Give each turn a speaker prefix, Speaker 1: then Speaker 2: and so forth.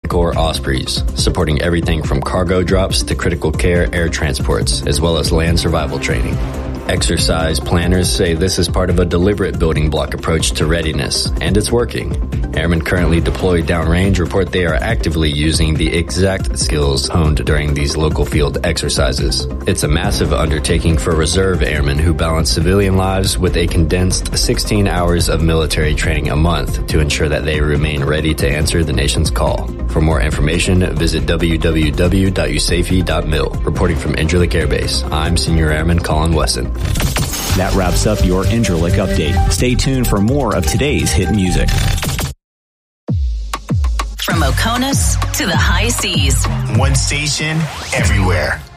Speaker 1: Corps Ospreys, supporting everything from cargo drops to critical care air transports, as well as land survival training. Exercise planners say this is part of a deliberate building block approach to readiness, and it's working. Airmen currently deployed downrange report they are actively using the exact skills honed during these local field exercises. It's a massive undertaking for reserve airmen who balance civilian lives with a condensed 16 hours of military training a month to ensure that they remain ready to answer the nation's call. For more information, visit www.usafi.mil. Reporting from Incirlik Air Base, I'm Senior Airman Colin Wesson.
Speaker 2: That wraps up your Incirlik update. Stay tuned for more of today's hit music.
Speaker 3: From Oconus to the high seas.
Speaker 4: One station, everywhere.